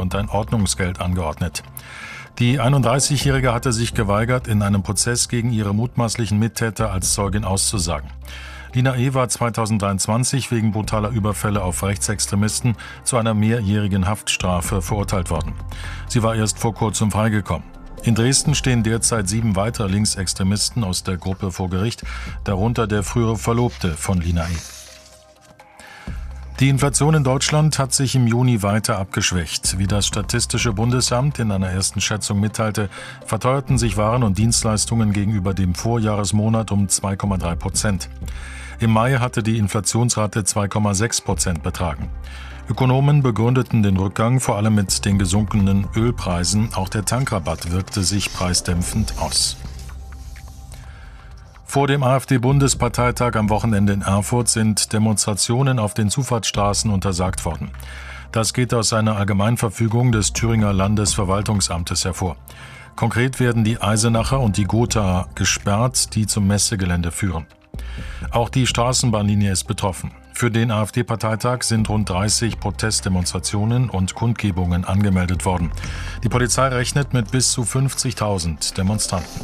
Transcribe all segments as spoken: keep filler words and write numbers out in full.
und ein Ordnungsgeld angeordnet. Die einunddreißigjährige hatte sich geweigert, in einem Prozess gegen ihre mutmaßlichen Mittäter als Zeugin auszusagen. Lina E. war zweitausenddreiundzwanzig wegen brutaler Überfälle auf Rechtsextremisten zu einer mehrjährigen Haftstrafe verurteilt worden. Sie war erst vor kurzem freigekommen. In Dresden stehen derzeit sieben weitere Linksextremisten aus der Gruppe vor Gericht, darunter der frühere Verlobte von Lina E. Die Inflation in Deutschland hat sich im Juni weiter abgeschwächt. Wie das Statistische Bundesamt in einer ersten Schätzung mitteilte, verteuerten sich Waren und Dienstleistungen gegenüber dem Vorjahresmonat um zwei Komma drei Prozent. Im Mai hatte die Inflationsrate zwei Komma sechs Prozent betragen. Ökonomen begründeten den Rückgang vor allem mit den gesunkenen Ölpreisen. Auch der Tankrabatt wirkte sich preisdämpfend aus. Vor dem AfD-Bundesparteitag am Wochenende in Erfurt sind Demonstrationen auf den Zufahrtsstraßen untersagt worden. Das geht aus einer Allgemeinverfügung des Thüringer Landesverwaltungsamtes hervor. Konkret werden die Eisenacher und die Gotha gesperrt, die zum Messegelände führen. Auch die Straßenbahnlinie ist betroffen. Für den AfD-Parteitag sind rund dreißig Protestdemonstrationen und Kundgebungen angemeldet worden. Die Polizei rechnet mit bis zu fünfzigtausend Demonstranten.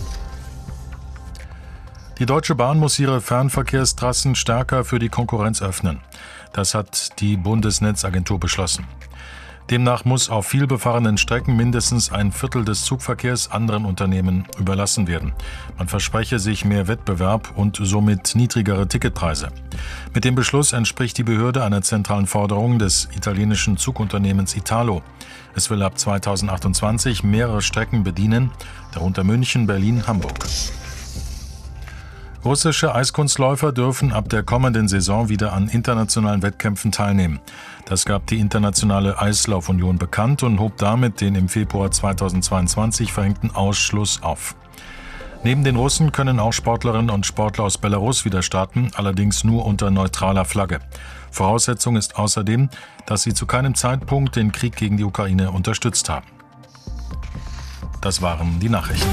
Die Deutsche Bahn muss ihre Fernverkehrstrassen stärker für die Konkurrenz öffnen. Das hat die Bundesnetzagentur beschlossen. Demnach muss auf vielbefahrenen Strecken mindestens ein Viertel des Zugverkehrs anderen Unternehmen überlassen werden. Man verspreche sich mehr Wettbewerb und somit niedrigere Ticketpreise. Mit dem Beschluss entspricht die Behörde einer zentralen Forderung des italienischen Zugunternehmens Italo. Es will ab zweitausendachtundzwanzig mehrere Strecken bedienen, darunter München, Berlin, Hamburg. Russische Eiskunstläufer dürfen ab der kommenden Saison wieder an internationalen Wettkämpfen teilnehmen. Das gab die Internationale Eislaufunion bekannt und hob damit den im Februar zweitausendzweiundzwanzig verhängten Ausschluss auf. Neben den Russen können auch Sportlerinnen und Sportler aus Belarus wieder starten, allerdings nur unter neutraler Flagge. Voraussetzung ist außerdem, dass sie zu keinem Zeitpunkt den Krieg gegen die Ukraine unterstützt haben. Das waren die Nachrichten.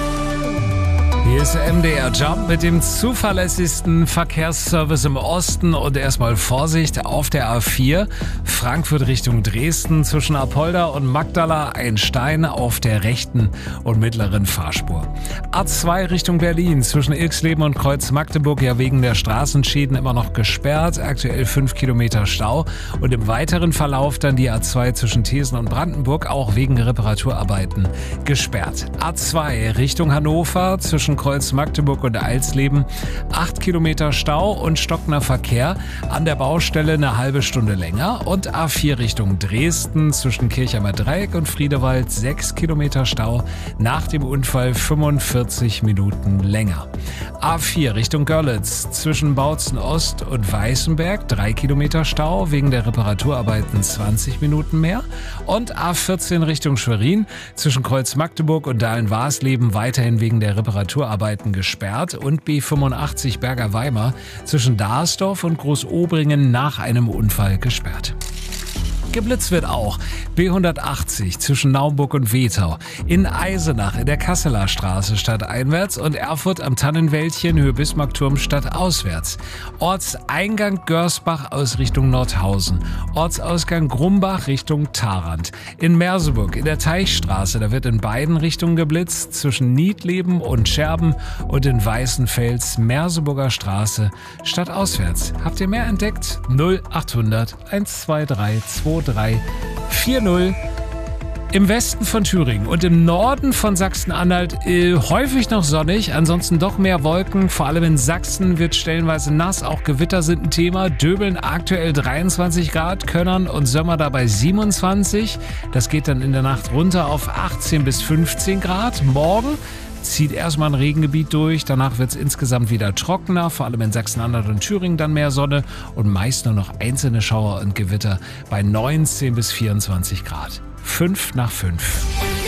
Hier ist der M D R Jump mit dem zuverlässigsten Verkehrsservice im Osten und erstmal Vorsicht auf der A vier. Frankfurt Richtung Dresden zwischen Apolda und Magdala ein Stein auf der rechten und mittleren Fahrspur. A zwei Richtung Berlin zwischen Ilksleben und Kreuz Magdeburg ja wegen der Straßenschäden immer noch gesperrt. Aktuell fünf Kilometer Stau und im weiteren Verlauf dann die A zwei zwischen Thesen und Brandenburg auch wegen Reparaturarbeiten gesperrt. A zwei Richtung Hannover zwischen Kreuz Magdeburg und Eilsleben. Acht Kilometer Stau und stockender Verkehr. An der Baustelle eine halbe Stunde länger. Und A vier Richtung Dresden zwischen Kirchheimer Dreieck und Friedewald. Sechs Kilometer Stau. Nach dem Unfall fünfundvierzig Minuten länger. A vier Richtung Görlitz zwischen Bautzen Ost und Weißenberg. Drei Kilometer Stau. Wegen der Reparaturarbeiten zwanzig Minuten mehr. Und A vierzehn Richtung Schwerin zwischen Kreuz Magdeburg und Dahlen-Warsleben weiterhin wegen der Reparaturarbeiten gesperrt und B fünfundachtzig Berger Weimar zwischen Darsdorf und Großobringen nach einem Unfall gesperrt. Geblitzt wird auch B hundertachtzig zwischen Naumburg und Wetau, in Eisenach in der Kasseler Straße stadteinwärts und Erfurt am Tannenwäldchen Höhe Bismarckturm stadtauswärts. Ortseingang Görsbach aus Richtung Nordhausen, Ortsausgang Grumbach Richtung Tharandt. In Merseburg in der Teichstraße, da wird in beiden Richtungen geblitzt zwischen Niedleben und Scherben und in Weißenfels Merseburger Straße stadtauswärts. Habt ihr mehr entdeckt? null achthundert einhundertdreiundzwanzig drei vier null. Im Westen von Thüringen und im Norden von Sachsen-Anhalt äh, häufig noch sonnig, ansonsten doch mehr Wolken. Vor allem in Sachsen wird stellenweise nass, auch Gewitter sind ein Thema. Döbeln aktuell dreiundzwanzig Grad, Könnern und Sömmer dabei siebenundzwanzig. Das geht dann in der Nacht runter auf achtzehn bis fünfzehn Grad. Morgen zieht erstmal ein Regengebiet durch, danach wird es insgesamt wieder trockener, vor allem in Sachsen-Anhalt und Thüringen dann mehr Sonne und meist nur noch einzelne Schauer und Gewitter bei neunzehn bis vierundzwanzig Grad. fünf nach fünf.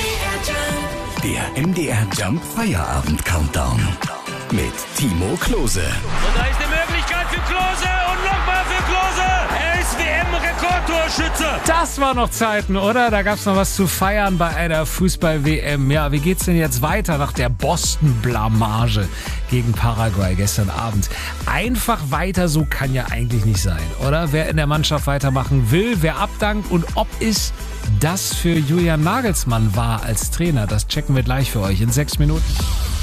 Der M D R Jump Feierabend Countdown mit Timo Klose. Und da ist die Möglichkeit für Klose und nochmal für Klose. Er ist W M-Rekordtorschütze. Das war noch Zeiten, oder? Da gab's noch was zu feiern bei einer Fußball-W M. Ja, wie geht's denn jetzt weiter nach der Boston-Blamage gegen Paraguay gestern Abend? Einfach weiter so kann ja eigentlich nicht sein, oder? Wer in der Mannschaft weitermachen will, wer abdankt und ob es das für Julian Nagelsmann war als Trainer. Das checken wir gleich für euch in sechs Minuten.